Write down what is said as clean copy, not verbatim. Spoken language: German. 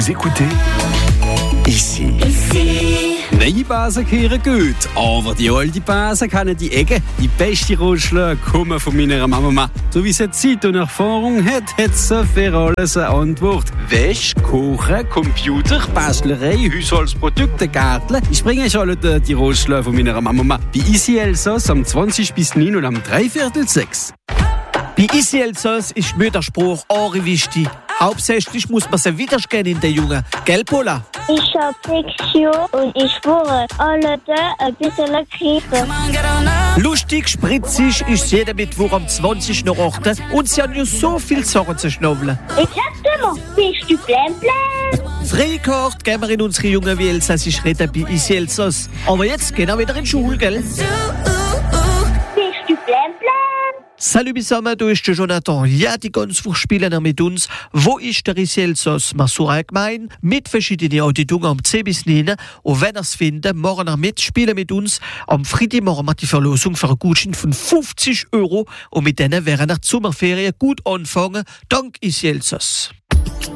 Vous écoutez ici. Neue Basen kehren gut, aber die alte Basen kennen die Ecke. Die beste Ratschläge kommen von meiner Mama. So wie sie Zeit und Erfahrung hat sie für alles eine Antwort. Wäsche, Kochen, Computer, Bastlerei, Haushaltsprodukte, Gärtle. Ich bringe schon alle die Ratschläge von meiner Mama. Bei Easy Elsass am 20 bis 9 und am 3/4/6. Bei Easy Elsass ist Mütterspruch auch wichtig. Hauptsächlich muss man sie wiedergehen in der Jungen. Gell, Paula? Ich habe 6 Jahre und ich spüre alle Tage ein bisschen Krippe. Lustig, spritzig ist jeder Mittwoch am 20 nach 8 und sie haben ja so viel Sachen zu schnaufeln. Exactement. Bist du plein? Freikart gehen wir in unsere Jungen wie Elsassisch reden bei Easy Elsass. Aber jetzt gehen wir wieder in die Schule, gell? Bist du plein? Salut zusammen, du ist der Jonathan. Ja, die ganze Woche spielen wir mit uns. Wo ist der Easy Elsass? Wir suchen allgemein mit verschiedenen Auditungen am 10 bis 9. Und wenn ihr es findet, morgen noch mit, spielen mit uns. Am Freitag machen wir die Verlosung für einen Gutschein von 50 €. Und mit denen werden wir die Sommerferien gut anfangen. Dank Easy Elsass.